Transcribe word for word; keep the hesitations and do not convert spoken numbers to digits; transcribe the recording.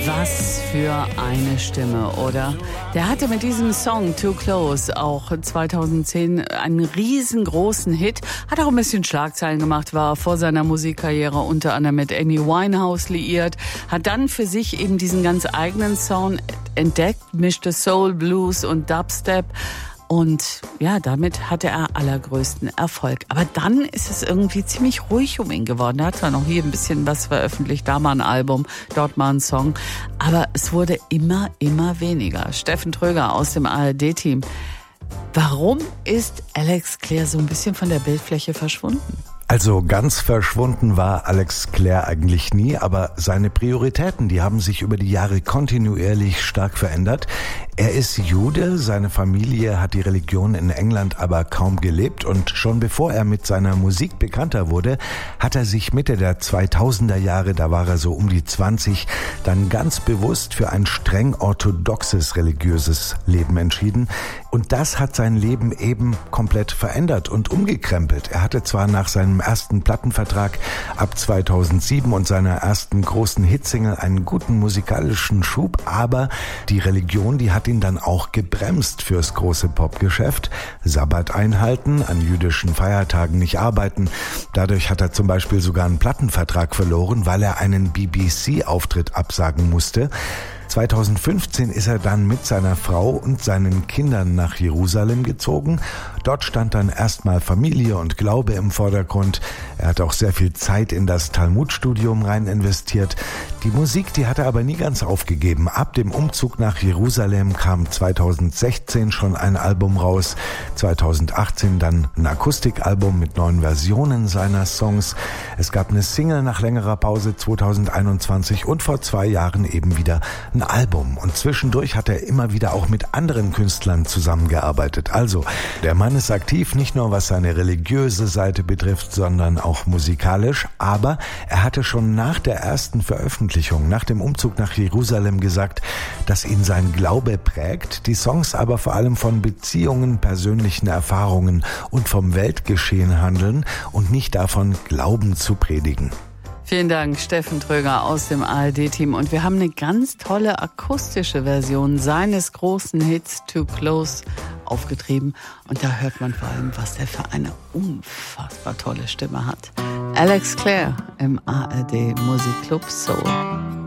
Was für eine Stimme, oder? Der hatte mit diesem Song Too Close auch zweitausendzehn einen riesengroßen Hit, hat auch ein bisschen Schlagzeilen gemacht, war vor seiner Musikkarriere unter anderem mit Amy Winehouse liiert, hat dann für sich eben diesen ganz eigenen Sound entdeckt, mischte Soul, Blues und Dubstep. Und ja, damit hatte er allergrößten Erfolg. Aber dann ist es irgendwie ziemlich ruhig um ihn geworden. Er hat zwar noch hier ein bisschen was veröffentlicht, da mal ein Album, dort mal ein Song. Aber es wurde immer, immer weniger. Steffen Tröger aus dem A R D-Team. Warum ist Alex Clare so ein bisschen von der Bildfläche verschwunden? Also ganz verschwunden war Alex Clare eigentlich nie, aber seine Prioritäten, die haben sich über die Jahre kontinuierlich stark verändert. Er ist Jude, seine Familie hat die Religion in England aber kaum gelebt und schon bevor er mit seiner Musik bekannter wurde, hat er sich Mitte der zweitausender Jahre, da war er so um die zwanzig, dann ganz bewusst für ein streng orthodoxes religiöses Leben entschieden. Und das hat sein Leben eben komplett verändert und umgekrempelt. Er hatte zwar nach seinem ersten Plattenvertrag ab zweitausendsieben und seiner ersten großen Hitsingle einen guten musikalischen Schub, aber die Religion, die hat ihn dann auch gebremst fürs große Popgeschäft. Sabbat einhalten, an jüdischen Feiertagen nicht arbeiten. Dadurch hat er zum Beispiel sogar einen Plattenvertrag verloren, weil er einen B B C-Auftritt absagen musste. zweitausendfünfzehn ist er dann mit seiner Frau und seinen Kindern nach Jerusalem gezogen. Dort stand dann erstmal Familie und Glaube im Vordergrund. Er hat auch sehr viel Zeit in das Talmudstudium rein investiert. Die Musik, die hat er aber nie ganz aufgegeben. Ab dem Umzug nach Jerusalem kam zweitausendsechzehn schon ein Album raus. zweitausendachtzehn dann ein Akustikalbum mit neuen Versionen seiner Songs. Es gab eine Single nach längerer Pause zweitausendeinundzwanzig und vor zwei Jahren eben wieder ein Album. Und zwischendurch hat er immer wieder auch mit anderen Künstlern zusammengearbeitet. Also, der Mann ist aktiv, nicht nur was seine religiöse Seite betrifft, sondern auch musikalisch. Aber er hatte schon nach der ersten Veröffentlichung, nach dem Umzug nach Jerusalem gesagt, dass ihn sein Glaube prägt, die Songs aber vor allem von Beziehungen, persönlichen Erfahrungen und vom Weltgeschehen handeln und nicht davon, Glauben zu predigen. Vielen Dank, Steffen Tröger aus dem A R D-Team. Und wir haben eine ganz tolle akustische Version seines großen Hits Too Close aufgetrieben. Und da hört man vor allem, was er für eine unfassbar tolle Stimme hat. Alex Clare im A R D Musikclub Soul.